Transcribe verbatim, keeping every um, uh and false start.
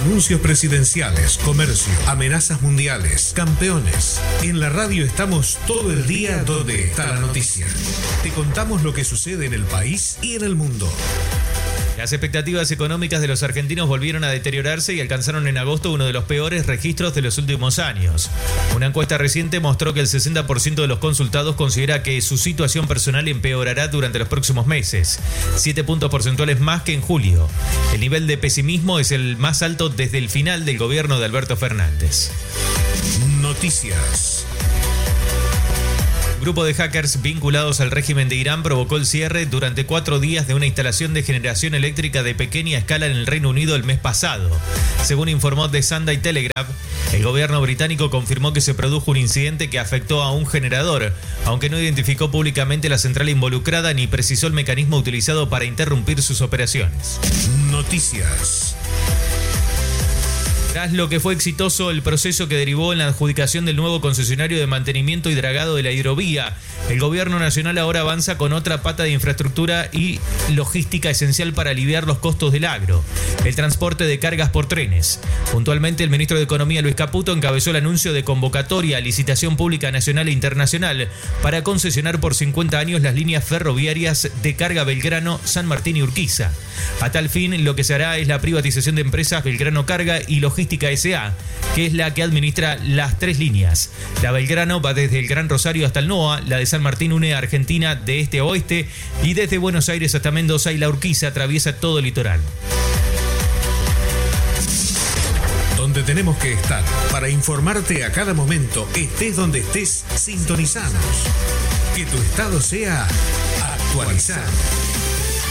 Anuncios presidenciales, comercio, amenazas mundiales, campeones. En la radio estamos todo el día donde está la noticia. Te contamos lo que sucede en el país y en el mundo. Las expectativas económicas de los argentinos volvieron a deteriorarse y alcanzaron en agosto uno de los peores registros de los últimos años. Una encuesta reciente mostró que el sesenta por ciento de los consultados considera que su situación personal empeorará durante los próximos meses, siete puntos porcentuales más que en julio. El nivel de pesimismo es el más alto desde el final del gobierno de Alberto Fernández. Noticias. Un grupo de hackers vinculados al régimen de Irán provocó el cierre durante cuatro días de una instalación de generación eléctrica de pequeña escala en el Reino Unido el mes pasado. Según informó The Sunday Telegraph, el gobierno británico confirmó que se produjo un incidente que afectó a un generador, aunque no identificó públicamente la central involucrada ni precisó el mecanismo utilizado para interrumpir sus operaciones. Noticias. Tras lo que fue exitoso el proceso que derivó en la adjudicación del nuevo concesionario de mantenimiento y dragado de la hidrovía, el gobierno nacional ahora avanza con otra pata de infraestructura y logística esencial para aliviar los costos del agro, el transporte de cargas por trenes. Puntualmente, el ministro de Economía, Luis Caputo, encabezó el anuncio de convocatoria a licitación pública nacional e internacional para concesionar por cincuenta años las líneas ferroviarias de carga Belgrano, San Martín y Urquiza. A tal fin, lo que se hará es la privatización de empresas Belgrano Carga y Logística S A, que es la que administra las tres líneas. La Belgrano va desde el Gran Rosario hasta el N O A, la de San Martín une a Argentina de este a oeste y desde Buenos Aires hasta Mendoza y la Urquiza atraviesa todo el litoral. Donde tenemos que estar para informarte a cada momento, estés donde estés, sintonizanos. Que tu estado sea actualizado.